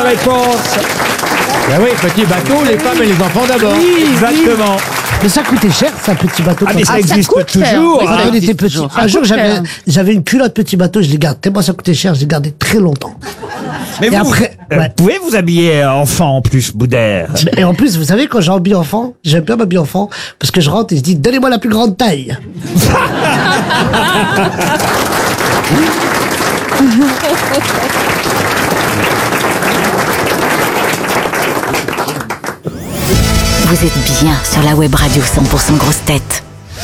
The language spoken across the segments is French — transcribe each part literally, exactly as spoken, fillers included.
réponse. Ben oui, petit bateau, les femmes et les enfants d'abord. Oui, exactement. Mais ça coûtait cher, ça, petit bateau. Ah, mais ça Ah, existe coûte cher. toujours. Quand hein. on était petit. Un jour, j'avais, j'avais une culotte petit bateau, je l'ai gardée. Tellement ça coûtait cher, je l'ai gardée très longtemps. Mais Et vous, après, euh, ouais. vous pouvez vous habiller enfant en plus, Boudère. Et en plus, vous savez, quand j'habille enfant, j'aime bien m'habiller enfant, parce que je rentre et je dis, donnez-moi la plus grande taille. Vous êtes bien sur la web radio cent pour cent grosse tête.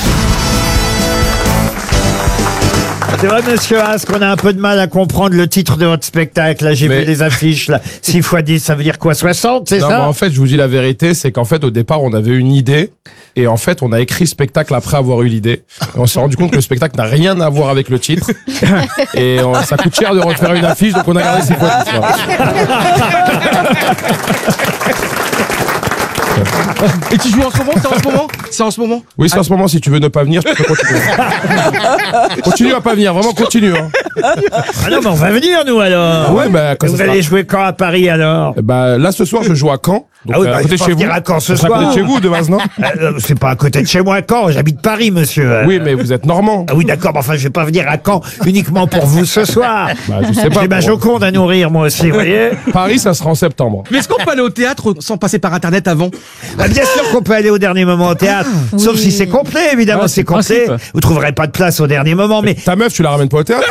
C'est vrai, monsieur Haas, qu'on a un peu de mal à comprendre le titre de votre spectacle. Là, j'ai Mais- vu des affiches, là. six fois dix, ça veut dire quoi? soixante, c'est Non, ça? mais en fait, je vous dis la vérité, c'est qu'en fait, au départ, on avait une idée, et en fait, on a écrit spectacle après avoir eu l'idée. Et on s'est rendu compte que le spectacle n'a rien à voir avec le titre, et on- ça coûte cher de refaire une affiche, donc on a gardé six fois dix. voilà. Et tu joues en ce moment? C'est en ce moment? C'est en ce moment? Oui, c'est en ce moment, si tu veux ne pas venir, tu peux continuer. Continue à pas venir, vraiment continue. Hein. Ah non, mais on va venir, nous, alors. Ouais, bah, quand Et ça vous sera- allez jouer quand à Paris, alors? Bah, là, ce soir, je joue à Caen. Donc, Ah oui, euh, bah, à côté je de peux chez pas vous. venir à Caen ce Ça sera à côté soir. de chez vous, de base, non? Euh, c'est pas à côté de chez moi, Caen. J'habite Paris, monsieur. Oui, mais vous êtes normand. Ah oui, d'accord, mais enfin, je vais pas venir à Caen uniquement pour vous ce soir. Bah, je sais pas. J'ai ma pour- Joconde à nourrir, moi aussi, vous voyez. Paris, ça sera en septembre. Mais est-ce qu'on peut aller au théâtre sans passer par Internet avant? Bah, bien sûr qu'on peut aller au dernier moment au théâtre, sauf si c'est complet, évidemment, Ah, c'est c'est le complet. principe. Vous trouverez pas de place au dernier moment, mais... Ta meuf, tu la ramènes pas au théâtre?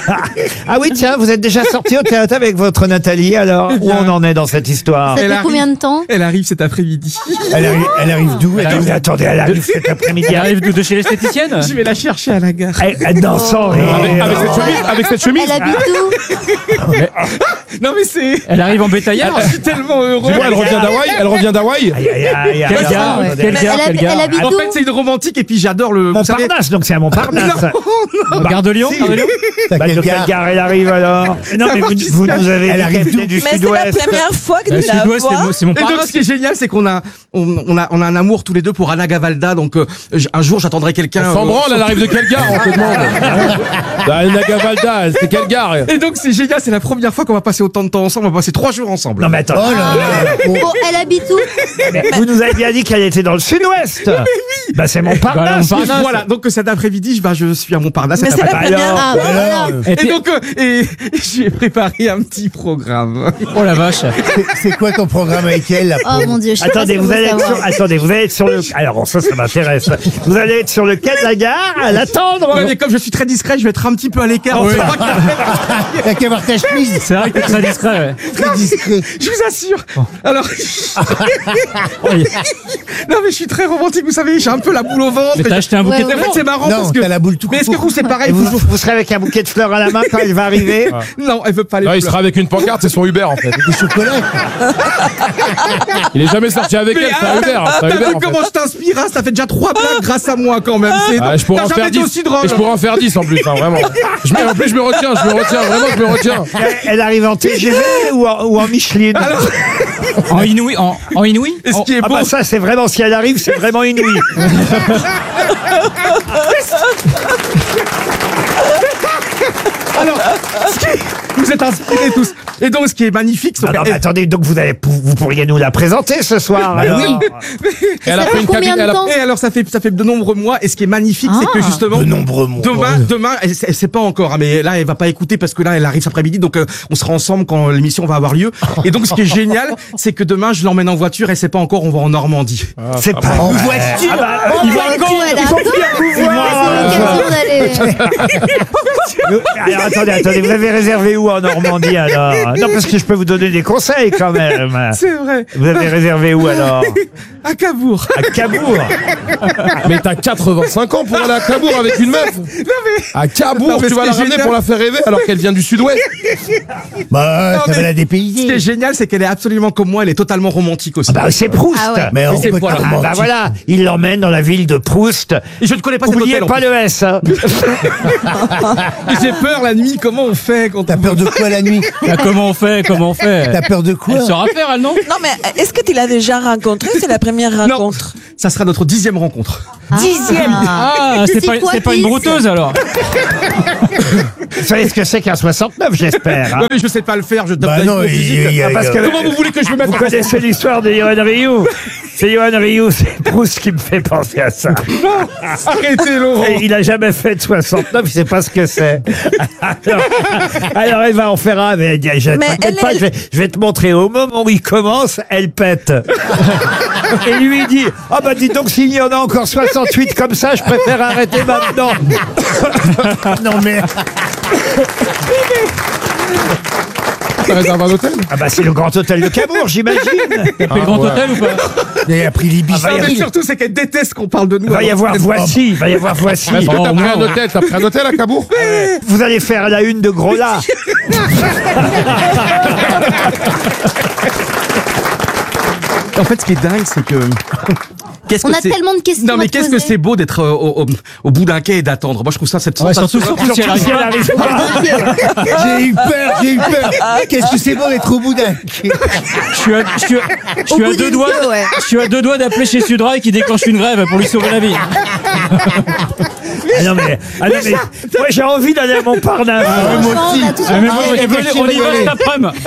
Ah oui, tiens, vous êtes déjà sorti au théâtre avec votre Nathalie, alors? Où on en est dans cette histoire? Ça Elle fait arrive. combien de temps? Elle arrive cet après-midi. Elle arrive, elle arrive d'où? Elle arrive- Attendez, elle arrive cet après-midi. Elle arrive de, de chez l'esthéticienne? Je vais la chercher à la gare. Elle, elle danse sans rire. Avec, avec cette chemise, avec cette chemise. Elle habite où? Non mais c'est... Elle arrive en bétaillard. Je suis tellement heureux. Dis-moi, elle revient d'Hawaï? Elle revient d'Hawaï? Aïe, aïe, aïe, aïe, Quelle aïe. gare? Attendez. Quelle gare? Elle, Quelle hab- gare? elle habite En où? fait, c'est une romantique et puis j'adore le... vous savez- Montparnasse, donc c'est à Montparnasse. Non, Gare de Lyon? Si. Gare de Lyon Bah, de quelle gare elle arrive alors? Non, mais vous, vous nous avez Elle dit arrive qu'elle venait du Mais c'est la sud-ouest. première fois que Le tu la Sud-Ouest, c'est vois. mon- c'est mon parrain. Et donc, ce qui est génial, c'est qu'on a, on, on a, on a un amour tous les deux pour Anna Gavalda. Donc, euh, j- un jour, j'attendrai quelqu'un. Sans euh, branle, elle arrive de quelle gare, on te demande? Bah, Nagavalda, c'est quelle gare? Et donc, c'est génial. C'est la première fois qu'on va passer autant de temps ensemble. On va passer trois jours ensemble. Non, mais attends. Bon, elle habite où? Mais vous nous avez bien dit qu'elle était dans le sud-ouest. Mais oui. Bah, c'est Montparnasse. Bah, Montparnasse. Voilà. Donc, cet après-midi, je, bah, je suis à Montparnasse. Mais cet c'est la après-midi. première. Ah, bah, voilà. Et donc, euh, et j'ai préparé un petit programme. Oh la vache. C'est quoi ton programme avec elle, là? Oh mon dieu, je sais Attendez, pas vous ce allez qu'on être veut sur, savoir. attendez, vous allez être sur le, alors, ça, ça m'intéresse. Vous allez être sur le quai de la gare, à l'attendre. Ouais, mais comme je suis très discret, je vais être un petit peu à l'écart. Oui. T'as qu'à voir ta chemise. C'est vrai que t'es très discret, ouais. Très discret. Je vous assure. Alors. Non, mais je suis très romantique, vous savez, j'ai un peu la boule au ventre. Mais t'as acheté un bouquet Ouais, de En fait, c'est marrant Non, parce que. t'as la boule tout Mais est-ce que vous, c'est pareil Et vous, vous- vous serez avec un bouquet de fleurs à la main quand elle va arriver. Non, elle veut pas les Non, il fleurs. sera avec une pancarte, c'est son Uber en fait. Des chocolats. Il est jamais sorti avec Mais elle, c'est un ah, Uber. ah, C'est un T'as Uber vu en fait. comment je t'inspire, hein, ça fait déjà trois blagues grâce à moi quand même. C'est- Ah, je pourrais t'as en jamais faire été dix. aussi drôle. Et je pourrais en faire dix en plus, hein, vraiment. Je me- en plus, je me retiens, je me retiens, vraiment, je me retiens. Elle, elle arrive en T G V ou en, ou en Micheline. Alors, En Inouï, en, en Inouï et ce qui est Ah beau, bah ça, c'est vraiment, si elle arrive, c'est vraiment inouï. alors, ce qui est- vous êtes inspirés tous. Et donc, ce qui est magnifique, c'est Ah non, que- mais attendez, donc vous, allez, vous pourriez nous la présenter ce soir. alors. Et elle a Ça pris fait une combien cabine. de Elle a- temps? Et alors, ça fait, ça fait de nombreux mois. Et ce qui est magnifique, c'est que Ah. justement. De nombreux mois. Demain, demain, elle, elle sait pas encore, hein, mais là, elle va pas écouter parce que là, elle arrive cet après-midi, donc euh, on sera ensemble quand l'émission va avoir lieu. Et donc, ce qui est génial, c'est que demain, je l'emmène en voiture. Elle sait pas encore, on va en Normandie. C'est pas En vrai. voiture. Ah bah, Il va quand elle attend. C'est l'occasion d'aller. nous- alors, attendez, attendez, vous avez réservé où en Normandie alors? Non, parce que je peux vous donner des conseils quand même. C'est vrai. Vous avez réservé où alors? À Cabourg. À Cabourg. Mais t'as quatre-vingt-cinq ans pour aller à Cabourg avec une meuf. Non, mais. À Non, Cabourg, mais tu ce vas qui la est ramener génial- pour la faire rêver alors qu'elle vient du sud-ouest. Bah, Non, ça va mais la Ce qui est dépayser. génial, c'est qu'elle est absolument comme moi, elle est totalement romantique aussi. Ah bah, c'est Proust. Ah ouais. Mais on c'est peut voilà. pas Ah bah mentir. voilà, il l'emmène dans la ville de Proust. Et je ne connais pas cet Oubliez hôtel. en pas plus. le stresse. Hein. J'ai peur la nuit, comment on fait quand T'as peur de quoi la nuit? Bah, comment on fait Comment on fait T'as peur de quoi? Elle saura faire, elle, non? Non, mais est-ce que tu l'as déjà rencontré? C'est la première Non, rencontre. ça sera notre dixième rencontre. Dixième. Ah, c'est C'est pas, quoi, c'est pas une dix brouteuse, alors. Vous savez ce que c'est qu'un soixante-neuf, j'espère. Hein. Non mais je sais pas le faire, je Bah tape non, avec mon il- physique. il y a- Ah, parce que- Comment vous voulez que je me mette Vous en connaissez l'histoire de Johan Rioux? C'est Johan Rioux, c'est Proust qui me fait penser à ça. Arrêtez Laurent. Et il a jamais fait de soixante-neuf, il sait pas ce que c'est. Alors, alors il va en faire un, mais elle dit, je- Mais t'inquiète elle pas, est- je vais, je vais te montrer. Au moment où il commence, elle pète. Et lui il dit, ah bah dis donc, s'il y en a encore soixante-huit comme ça, je préfère arrêter maintenant. Non mais. T'as réservé un hôtel? Ah bah c'est le Grand Hôtel de Cabourg, j'imagine. T'as pris le Grand ouais. Hôtel ou pas? Il a pris l'Ibis. Non, mais surtout c'est qu'elle déteste qu'on parle de nous. Il va y alors. avoir voici, il va y avoir voici. Est-ce que Oh, t'as pris non. un hôtel? T'as pris un hôtel à Cabourg? Vous allez faire la une de Gros là. En fait ce qui est dingue c'est que... Qu'est-ce On que a c'est- tellement de questions Non à mais te qu'est-ce que poser. c'est beau d'être euh, au, au, au bout d'un quai et d'attendre. Moi je trouve ça cette Ouais, sensation. surtout, surtout si elle Si elle arrive arrive pas. J'ai eu peur, j'ai eu peur. Qu'est-ce que c'est bon d'être au bout d'un. Je suis à, je suis à- je suis à bout deux d'une doigts, queue, ouais. je suis à deux doigts d'appeler chez Sudrail qui déclenche une grève pour lui sauver la vie. Ah non mais, ah non, mais moi j'ai envie d'aller à Montparnasse. Franchement, on a tous- Ah, mais moi, Ah, je elle veux- veut on y va chier, cet après-midi.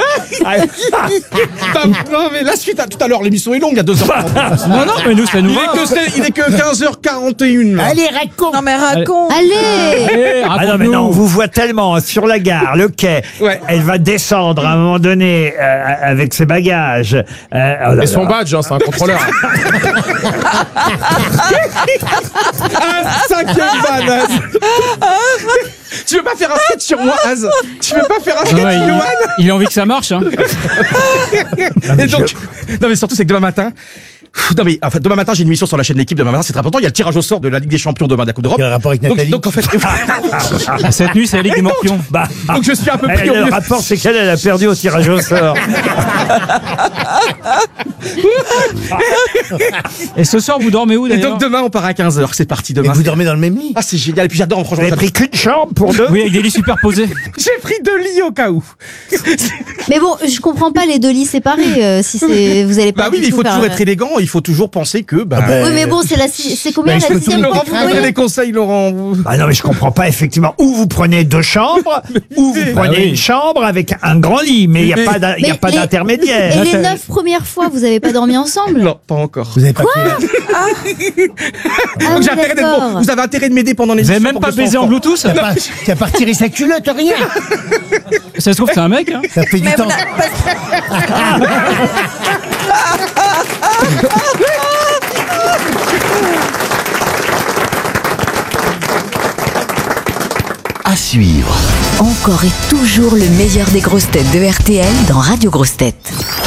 Non mais la suite à tout à l'heure l'émission est longue à deux heures. Non, non, mais nous, ça nous Il va. est que, c'est- il est que quinze heures quarante et une. là. Allez, raconte. Non, mais raconte. Allez. Eh, Ah non mais non, on raconte-nous. vous voit tellement sur la gare, le quai. Ouais. Elle va descendre à un moment donné euh, avec ses bagages. Euh, oh là Et son là. badge, hein, c'est un contrôleur. Ah, cinquième vanne, Az. Tu veux pas faire un sketch sur moi, Az? Tu veux pas faire un sketch Ah ouais, sur il, moi? il a envie que ça marche, hein. Et donc, non mais surtout c'est que demain matin, pff, non mais en fait demain matin j'ai une émission sur la chaîne L'équipe demain matin, c'est très important. Il y a le tirage au sort de la Ligue des Champions demain de la Coupe d'Europe. Quel rapport avec Donc, Nathalie? donc en fait, Ah, cette nuit, c'est la Ligue des Morpions. Bah, donc je suis un peu elle- pris au le mieux. rapport c'est qu'elle elle a perdu au tirage au sort. Et ce soir, vous dormez où, Et d'ailleurs? donc demain on part à quinze heures, c'est parti Et demain. vous dormez dans le même lit? Ah c'est génial et puis j'adore Vous franchement. avez pris qu'une chambre pour deux? Oui, avec des lits superposés. J'ai pris deux lits au cas où. Mais bon, je comprends pas les deux lits séparés. euh, si c'est, vous allez pas. Bah oui, du mais il tout faut faire, toujours euh, être élégant, il faut toujours penser que bah, bah, Oui, mais bon, c'est la, si- c'est combien bah, la je peux sixième tout fois Laurent, que vous vous me donnez voyez des conseils, Laurent. vous- Ah non mais je comprends pas effectivement. Ou vous prenez deux chambres, ou vous prenez oui. une chambre avec un grand lit, mais il n'y a pas d'in- il y a Mais pas les- d'intermédiaire. Et les neuf premières fois, vous avez pas dormi ensemble? Non, pas encore. Vous avez pas fait. Ah, Donc, oui, j'ai intérêt d'être d'accord. bon. Vous avez intérêt de m'aider pendant les Vous avez émissions même pour pas que je baisé sois en fort. Bluetooth? T'as pas, t'as pas retiré sa culotte, rien. Ça se trouve, c'est un mec, hein. Ça fait du Mais temps. vous n'a- À suivre. Encore et toujours le meilleur des grosses têtes de R T L dans Radio Grosses Têtes.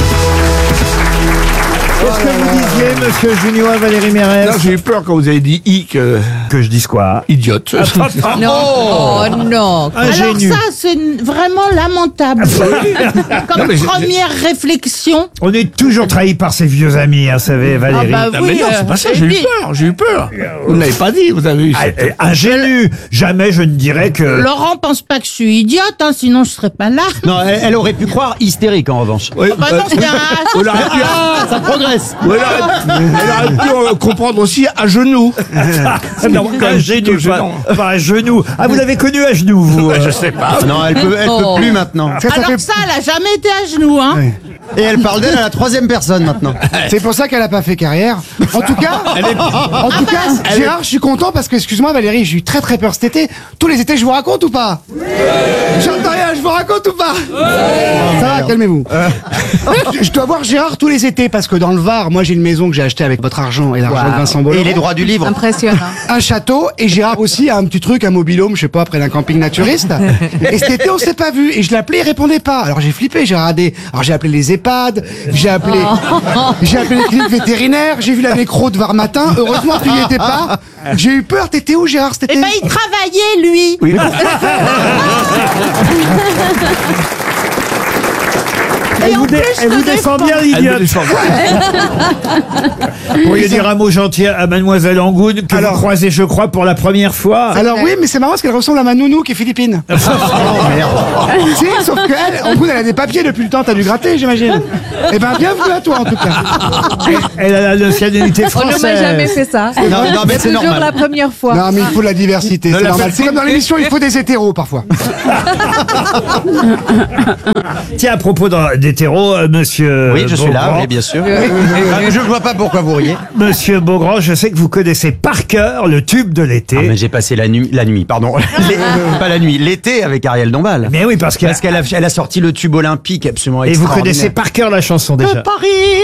Qu'est-ce que vous disiez, monsieur Junio à Valérie Mérès? J'ai eu peur quand vous avez dit i que Que je dise quoi? idiote. Non, oh, non. Ingénu. Alors ça, c'est vraiment lamentable. Comme Non, mais j'ai- première réflexion. On est toujours trahi par ses vieux amis, hein, vous savez, Valérie. Ah bah Ah, oui, mais non, euh, c'est pas ça, j'ai j'ai eu dit. peur, j'ai eu peur. Vous ne l'avez pas dit, vous avez eu Ah, cette... euh, ingénu. Jamais je ne dirais que. Laurent pense pas que je suis idiote, hein, sinon je serais pas là. Non, elle, elle aurait pu croire hystérique en revanche. Oui, Bah non, c'est un- on aurait pu, Ah, ça progresse. on aurait, elle aurait pu euh, comprendre aussi à genoux. Non, un genou, pas, gênant. pas un genou. Ah, vous l'avez connu à genoux, vous euh. Je sais pas. Non, elle peut, elle peut Oh. plus maintenant. Alors ça, elle a jamais été à genoux, hein. Et elle parle d'elle à la troisième personne maintenant. C'est pour ça qu'elle a pas fait carrière. En tout cas, en tout cas, Gérard, je suis content parce que, excuse-moi Valérie, j'ai eu très très peur cet été. Tous les étés, je vous raconte ou pas? J'entends rien, je vous raconte ou pas? Ça va, calmez-vous. Je, je dois voir Gérard tous les étés parce que dans le Var, moi j'ai une maison que j'ai achetée avec votre argent et l'argent de Vincent Bolloré. Et les droits du livre. Impressionnant. Un château, et Gérard aussi a un petit truc, un mobilhome, je sais pas, près d'un camping naturiste. Et cet été, on s'est pas vu. Et je l'appelais, il répondait pas. Alors j'ai flippé, j'ai radé. Alors j'ai appelé les EHPAD, j'ai appelé, j'ai appelé les cliniques vétérinaires, j'ai vu la nécro de Var matin. Heureusement, tu y étais pas. J'ai eu peur, t'étais où, Gérard, cet été? Eh ben, il travaillait, lui. Oui. Elle Et en vous, dé- plus, je elle te vous défend bien, Elle me l'idiote. défend. Vous pourriez dire un mot gentil à Mademoiselle Angoune, que Alors- vous croisez, je crois, pour la première fois. Alors oui, mais c'est marrant parce qu'elle ressemble à ma nounou qui est philippine. Oh, merde. Si, sauf qu'elle, en plus, elle a des papiers depuis le temps, t'as dû gratter, j'imagine. Eh ben, bienvenue à toi, en tout cas. Elle a la nationalité On française. ne m'a jamais fait ça. Non, non, mais c'est toujours normal. la première fois. Non, mais il faut de la diversité, Ne c'est la normal. faites C'est comme dans l'émission, il faut des hétéros, parfois. Tiens, à propos d'un- d'hétéro, euh, monsieur Oui, je suis là, Beaugrand, oui, bien sûr. Ah, Je ne vois pas pourquoi vous riez. Monsieur Beaugrand, je sais que vous connaissez par cœur le tube de l'été. Ah, mais j'ai passé la nuit, la nuit, pardon. Les- pas la nuit, l'été avec Ariel Dombal. Mais oui, parce que- Parce qu'elle a, elle a sorti le tube olympique absolument Et vous extraordinaire. connaissez par cœur la chanson déjà. Paris